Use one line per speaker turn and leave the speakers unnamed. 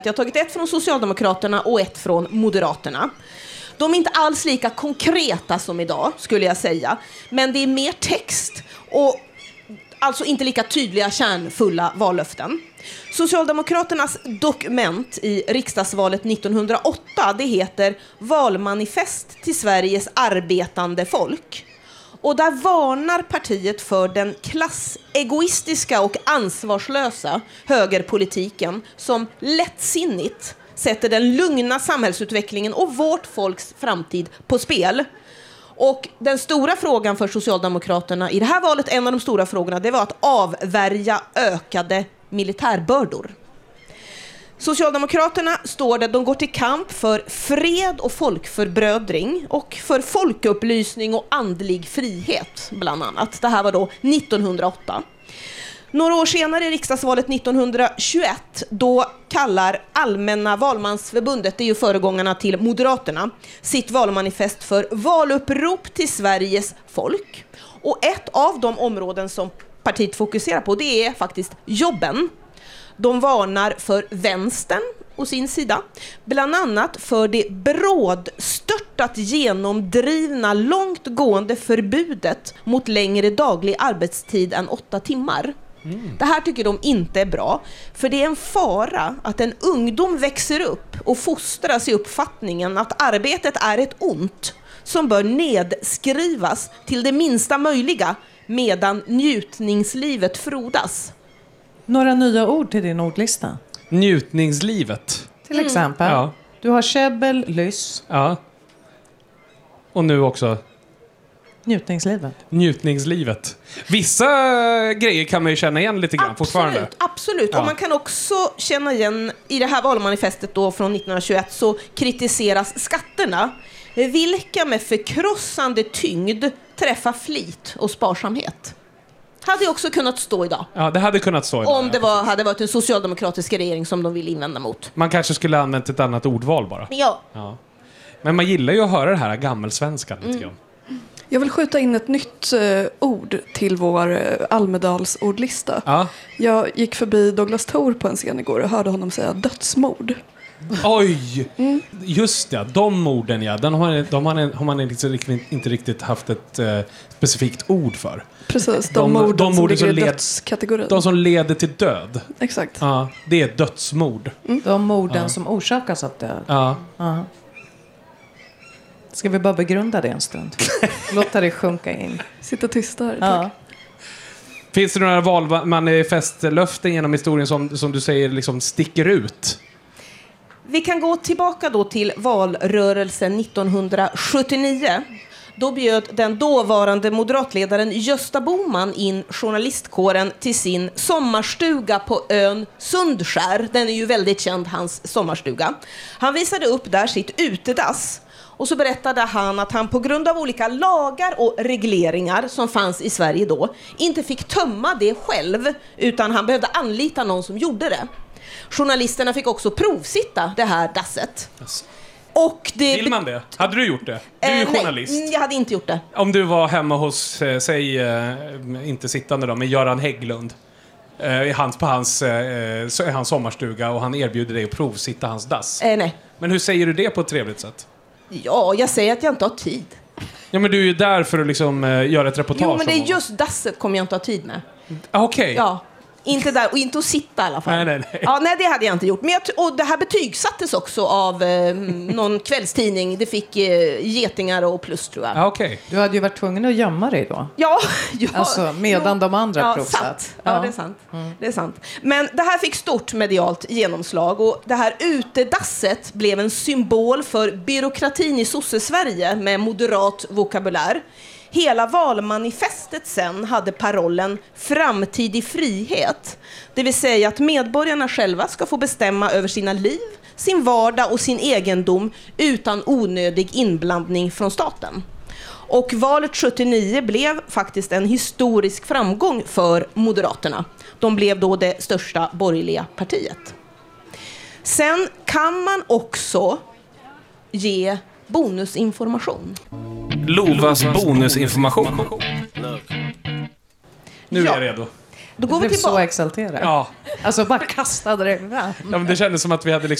Jag har tagit ett från Socialdemokraterna och ett från Moderaterna. De är inte alls lika konkreta som idag, skulle jag säga. Men det är mer text och alltså inte lika tydliga, kärnfulla vallöften. Socialdemokraternas dokument i riksdagsvalet 1908, det heter Valmanifest till Sveriges arbetande folk. Och där varnar partiet för den klassegoistiska och ansvarslösa högerpolitiken som lättsinnigt sätter den lugna samhällsutvecklingen och vårt folks framtid på spel. Och den stora frågan för Socialdemokraterna i det här valet, en av de stora frågorna, det var att avvärja ökade militärbördor. Socialdemokraterna står där, de går till kamp för fred och folkförbrödring och för folkupplysning och andlig frihet bland annat. Det här var då 1908. Några år senare i riksdagsvalet 1921, då kallar Allmänna valmansförbundet, det är ju föregångarna till Moderaterna, sitt valmanifest för valupprop till Sveriges folk. Och ett av de områden som partiet fokuserar på, det är faktiskt jobben. De varnar för vänstern och sin sida, bland annat för det brådstörtat genomdrivna långtgående förbudet mot längre daglig arbetstid än 8 timmar. Det här tycker de inte är bra, för det är en fara att en ungdom växer upp och fostras i uppfattningen att arbetet är ett ont som bör nedskrivas till det minsta möjliga medan njutningslivet frodas.
Några nya ord till din ordlista?
Njutningslivet.
Till exempel.
Ja.
Du har käbbel, lyss.
Ja. Och nu också
Njutningslivet.
njutningslivet. Vissa grejer kan man ju känna igen lite grann fortfarande.
Absolut.
Ja.
Och man kan också känna igen i det här valmanifestet då från 1921 så kritiseras skatterna, vilka med förkrossande tyngd träffar flit och sparsamhet. Hade också kunnat stå idag.
Ja, det hade kunnat stå idag.
Om det hade varit en socialdemokratisk regering som de vill invända mot.
Man kanske skulle ha använt ett annat ordval bara.
Ja.
Men man gillar ju att höra det här gammelsvenskan lite grann.
Jag vill skjuta in ett nytt ord till vår Almedalsordlista.
Ja.
Jag gick förbi Douglas Thor på en scen igår och hörde honom säga dödsmord.
Oj! Just det, de orden ja. De har man liksom inte riktigt haft ett specifikt ord för.
Precis, de orden som ligger i dödskategorin.
De som leder till död.
Exakt.
Ja, det är dödsmord.
De orden som orsakas av död.
Ja.
Ska vi bara begrunda det en stund? Låta det sjunka in.
Sitta tysta här.
Ja.
Finns det några valmanifestlöften genom historien som du säger liksom sticker ut?
Vi kan gå tillbaka då till valrörelsen 1979. Då bjöd den dåvarande moderatledaren Gösta Bohman in journalistkåren till sin sommarstuga på ön Sundskär. Den är ju väldigt känd, hans sommarstuga. Han visade upp där sitt utedass. Och så berättade han att han på grund av olika lagar och regleringar som fanns i Sverige då inte fick tömma det själv, utan han behövde anlita någon som gjorde det. Journalisterna fick också provsitta det här dasset.
Yes.
Och
Vill man det? Hade du gjort det? Du är ju journalist.
Nej, jag hade inte gjort det.
Om du var hemma hos, säg, inte sittande då, men Göran Hägglund. På hans sommarstuga och han erbjuder dig att provsitta hans dass.
Nej.
Men hur säger du det på ett trevligt sätt?
Ja, jag säger att jag inte har tid.
Ja, men du är ju där för att liksom göra ett reportage.
Jo, men det är just dasset kommer jag inte ha tid med.
Okej.
Ja, inte där och inte att sitta i alla fall.
Nej.
Ja, nej, det hade jag inte gjort. Men och det här betygsattes också av någon kvällstidning. Det fick getingar och plus, tror jag.
Ja, okej.
Du hade ju varit tvungen att gömma dig då.
Ja.
Alltså medan de andra provsatt.
Sant. Ja, det är sant. Det är sant. Men det här fick stort medialt genomslag och det här utedasset blev en symbol för byråkratin i Sosse-Sverige med moderat vokabulär. Hela valmanifestet sen hade parollen framtidig frihet. Det vill säga att medborgarna själva ska få bestämma över sina liv, sin vardag och sin egendom utan onödig inblandning från staten. Och valet 79 blev faktiskt en historisk framgång för Moderaterna. De blev då det största borgerliga partiet. Sen kan man också ge bonusinformation.
Lovas bonusinformation. Nu är jag redo.
Då går
Jag
vi
blev så
tillbaka.
exalterad.
Ja.
Alltså bara kastade det fram.
Ja, men det kändes som att vi hade